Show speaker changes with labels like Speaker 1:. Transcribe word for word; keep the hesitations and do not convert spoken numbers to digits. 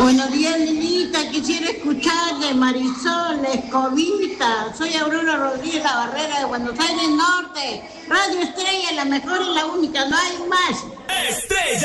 Speaker 1: Buenos días, niñita. Quisiera escuchar de Marisol, la Escobita. Soy Aurora Rodríguez, la Barrera de Buenos Aires Norte. Radio Estrella, la mejor y la única, no hay más.
Speaker 2: Estrella.